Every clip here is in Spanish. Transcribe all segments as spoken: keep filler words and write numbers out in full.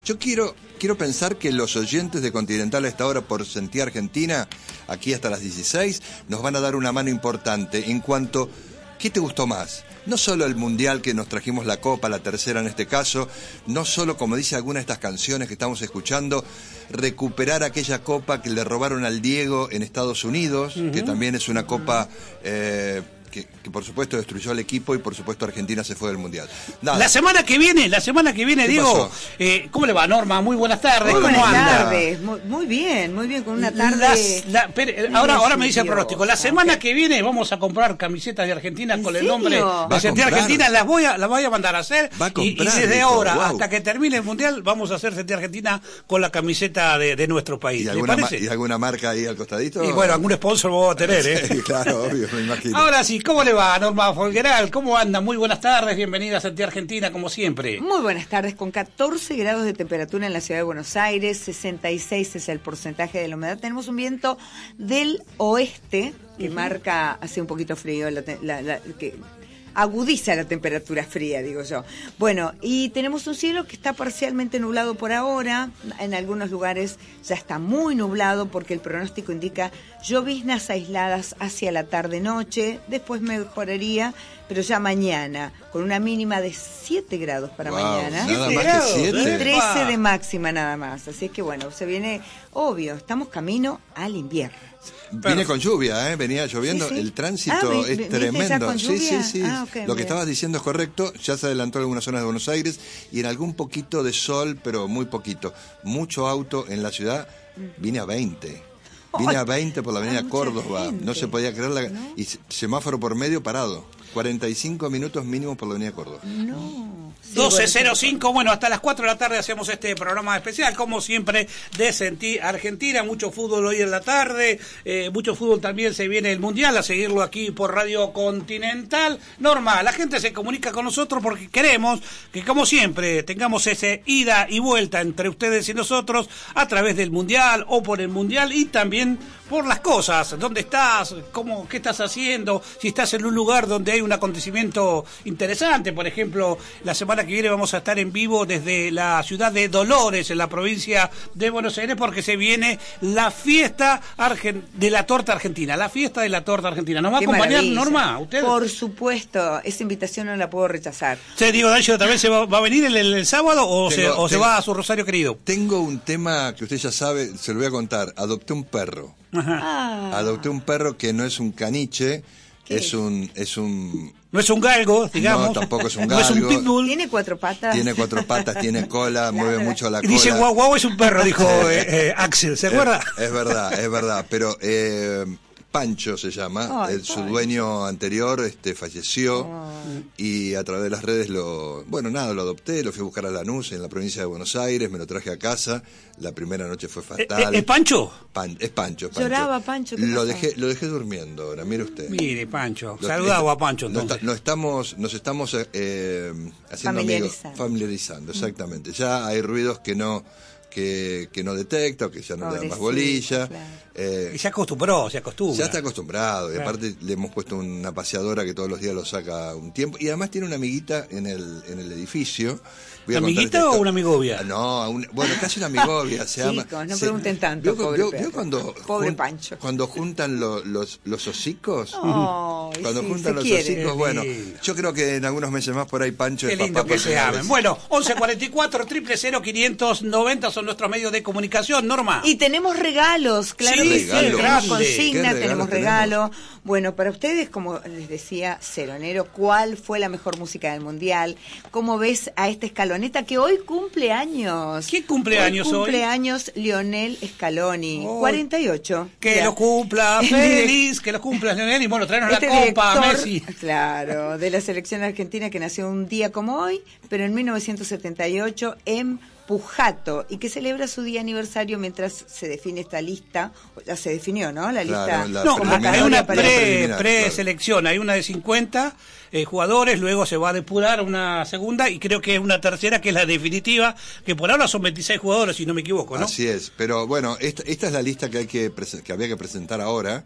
Yo quiero, quiero pensar que los oyentes de Continental a esta hora por Sentí Argentina, aquí hasta las dieciséis, nos van a dar una mano importante en cuanto, ¿qué te gustó más? No solo el Mundial que nos trajimos la Copa, la tercera en este caso, no solo, como dice alguna de estas canciones que estamos escuchando, recuperar aquella Copa que le robaron al Diego en Estados Unidos, uh-huh. que también es una Copa... Eh, Que, que por supuesto destruyó al equipo y por supuesto Argentina se fue del Mundial. Nada. La semana que viene, la semana que viene, Diego, eh, ¿cómo le va, Norma? Muy buenas tardes, muy ¿cómo buenas anda? tardes, muy, muy bien, muy bien, con una tarde... Las, la, pero, ahora, ahora me dice el pronóstico, la semana okay. que viene vamos a comprar camisetas de Argentina con serio? el nombre de Sentí Argentina, las voy a, las voy a mandar a hacer a comprar, y, y desde dijo, ahora wow. hasta que termine el Mundial vamos a hacer Sentí Argentina con la camiseta de, de nuestro país. ¿Y alguna, ma- ¿Y alguna marca ahí al costadito? Y bueno, algún sponsor vos a tener, ¿eh? Sí, claro, obvio, me imagino. Ahora sí, ¿cómo le va, Norma Folgueral? ¿Cómo anda? Muy buenas tardes, bienvenida a Sentí Argentina, como siempre. Muy buenas tardes, con catorce grados de temperatura en la ciudad de Buenos Aires, sesenta y seis es el porcentaje de la humedad. Tenemos un viento del oeste que uh-huh. marca, hace un poquito frío, la, la, la, que agudiza la temperatura fría, digo yo. Bueno, y tenemos un cielo que está parcialmente nublado por ahora, en algunos lugares ya está muy nublado porque el pronóstico indica lloviznas aisladas hacia la tarde-noche, después mejoraría, pero ya mañana, con una mínima de siete grados para wow, mañana. Nada más que siete. Y trece de máxima nada más. Así es que bueno, se viene, obvio, estamos camino al invierno. Viene con lluvia, ¿eh? Venía lloviendo, sí, sí. El tránsito ah, es tremendo. Sí, sí, sí. Ah, okay, Lo que bien. estabas diciendo es correcto, ya se adelantó en algunas zonas de Buenos Aires y en algún poquito de sol, pero muy poquito. Mucho auto en la ciudad, vine a veinte. Vine a veinte por la avenida Córdoba, gente. No se podía creer, la... ¿No? Y semáforo por medio parado. cuarenta y cinco minutos mínimo por la avenida Córdoba. No. Sí, doce cero cinco, bueno, hasta las cuatro de la tarde hacemos este programa especial, como siempre, de Sentí Argentina. Mucho fútbol hoy en la tarde, eh, mucho fútbol también se viene el Mundial, a seguirlo aquí por Radio Continental. Norma, la gente se comunica con nosotros porque queremos que, como siempre, tengamos ese ida y vuelta entre ustedes y nosotros a través del Mundial o por el Mundial y también por las cosas. ¿Dónde estás? ¿Cómo, qué estás haciendo? Si estás en un lugar donde hay un acontecimiento interesante, por ejemplo, la semana que viene vamos a estar en vivo desde la ciudad de Dolores, en la provincia de Buenos Aires, porque se viene la fiesta argen- de la torta argentina, la fiesta de la torta argentina. ¿Nos va a acompañar, Norma, usted? Por supuesto, esa invitación no la puedo rechazar. ¿Se Diego D'Angelo también se va, va a venir el, el, el sábado o, tengo, se, o tengo, se va a su Rosario querido? Tengo un tema que usted ya sabe, se lo voy a contar. Adopté un perro. Ajá. Ah. Adopté un perro que no es un caniche, es un, es un... No es un galgo, digamos. No, tampoco es un galgo. No es un pitbull. Tiene cuatro patas. Tiene cuatro patas, tiene cola, claro. mueve mucho la cola. Dice, guau, guau, es un perro, dijo eh, eh, Axel, ¿se acuerda? Es, es verdad, es verdad, pero... Eh, Pancho se llama, Ay, el, su Pancho. dueño anterior este falleció Ay. y a través de las redes lo, bueno nada, lo adopté, lo fui a buscar a Lanús en la provincia de Buenos Aires, me lo traje a casa, la primera noche fue fatal. ¿Es Pancho? Pan, es Pancho, Pancho. Lloraba Pancho. ¿Qué Lo pasó? dejé, lo dejé durmiendo ahora, mire usted. Mire, Pancho, Lo- saludado está- a Pancho nos entonces. está- Nos estamos, nos estamos eh, haciendo amigos, Familiarizando. familiarizando, exactamente. Ya hay ruidos que no, que, que no detecta, o que ya no le dan más Pobrecito, bolilla. claro. Eh, Y se acostumbró, se acostumbra. ya está acostumbrado, y Claro. aparte le hemos puesto una paseadora que todos los días lo saca un tiempo, y además tiene una amiguita en el, en el edificio. Voy a ¿Una contar amiguita esta o histo- una amigovia? Ah, No, un- bueno, casi una amigovia, se llama. Chicos, no se- pregunten tanto, ¿Vio, pobre vio- perro. vio cuando, Pobre jun- Pancho. cuando juntan lo- los, los hocicos? Ay, Cuando sí, juntan se los quieren. hocicos, Qué bueno, lindo. yo creo que en algunos meses más por ahí Pancho Qué es lindo papá que por se primera amen. vez. Bueno, once cuarenta y cuatro, triple cero, quinientos noventa son nuestros medios de comunicación, Norma. Y tenemos regalos, claro Sí, que regalo. sí, tenemos grande. consigna, ¿Qué regalo tenemos tenemos? regalo. Bueno, para ustedes, como les decía Ceronero, ¿cuál fue la mejor música del Mundial? ¿Cómo ves a esta escaloneta que hoy cumple años? ¿Quién cumple años hoy? Cumple años Lionel Scaloni, Oh, cuarenta y ocho. Que Ya. lo cumpla El feliz, que lo cumpla Leonel y bueno, traernos Este la copa, director, Messi. claro, de la selección argentina que nació un día como hoy, pero en mil novecientos setenta y ocho en Pujato, y que celebra su día aniversario mientras se define esta lista. Ya se definió, ¿no? La lista. Claro, la No, preliminar, hay una la pre, preliminar, preselección, hay una de cincuenta eh, jugadores, luego se va a depurar una segunda y creo que es una tercera que es la definitiva, que por ahora son veintiséis jugadores, si no me equivoco, ¿no? Así es, pero bueno, esta, esta es la lista que hay que prese- que había que presentar ahora,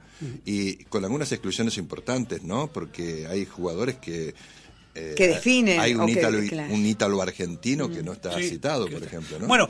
y con algunas exclusiones importantes, ¿no? Porque hay jugadores que eh, Que definen, hay un o que- ítalo claro. un ítalo argentino que no está Sí, citado, que por está- ejemplo, ¿no? Bueno,